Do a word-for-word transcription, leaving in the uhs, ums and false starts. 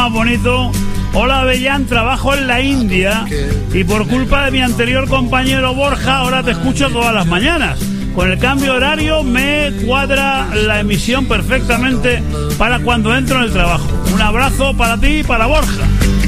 más bonito. Hola, Bellán, trabajo en la India y por culpa de mi anterior compañero Borja, ahora te escucho todas las mañanas. Con el cambio horario me cuadra la emisión perfectamente para cuando entro en el trabajo. Un abrazo para ti y para Borja.